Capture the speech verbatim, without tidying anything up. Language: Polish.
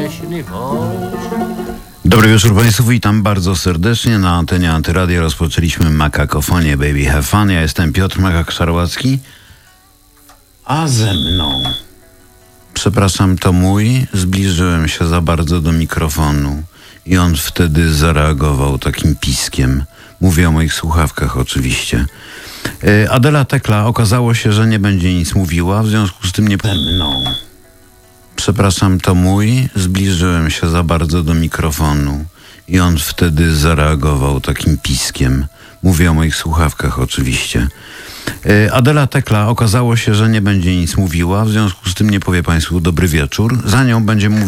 leśny wąż. Dobry wieczór Państwu, witam bardzo serdecznie. Na antenie Antyradia rozpoczęliśmy Makakofonię Baby Have Fun. Ja jestem Piotr Makak-Szarłacki, a ze mną, przepraszam, to mój, zbliżyłem się za bardzo do mikrofonu i on wtedy zareagował takim piskiem. Mówię o moich słuchawkach oczywiście. Adela Tekla, okazało się, że nie będzie nic mówiła, w związku z tym nie... Ze mną. Przepraszam, to mój, zbliżyłem się za bardzo do mikrofonu i on wtedy zareagował takim piskiem. Mówię o moich słuchawkach oczywiście. Adela Tekla, okazało się, że nie będzie nic mówiła, w związku z tym nie powie Państwu dobry wieczór. Za nią będzie mówił